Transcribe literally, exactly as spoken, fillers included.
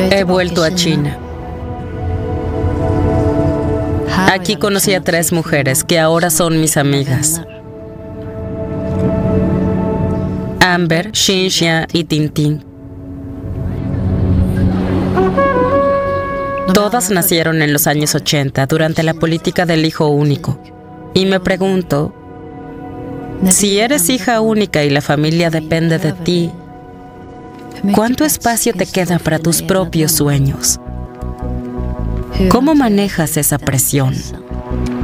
He vuelto a China. Aquí conocí a tres mujeres que ahora son mis amigas. Amber, Xinxia y Tintín. Todas nacieron en los años ochenta, durante la política del hijo único. Y me pregunto, si eres hija única y la familia depende de ti, ¿cuánto espacio te queda para tus propios sueños? ¿Cómo manejas esa presión?